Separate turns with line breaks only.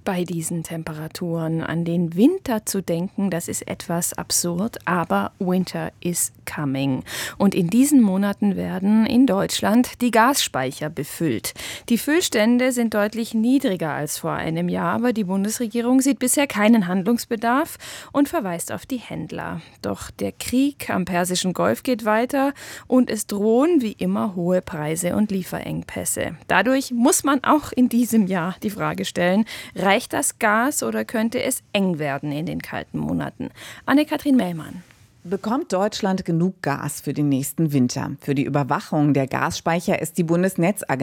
Bei diesen Temperaturen an den Winter zu denken, das ist etwas absurd, aber Winter is coming. Und in diesen Monaten werden in Deutschland die Gasspeicher befüllt. Die Füllstände sind deutlich niedriger als vor einem Jahr, aber die Bundesregierung sieht bisher keinen Handlungsbedarf und verweist auf die Händler. Doch der Krieg am Persischen Golf geht weiter und es drohen wie immer hohe Preise und Lieferengpässe. Dadurch muss man auch in diesem Jahr die Frage stellen, reicht das Gas oder könnte es eng werden in den kalten Monaten? Anne-Kathrin Mellmann.
Bekommt Deutschland genug Gas für den nächsten Winter? Für die Überwachung der Gasspeicher ist die Bundesnetzagentur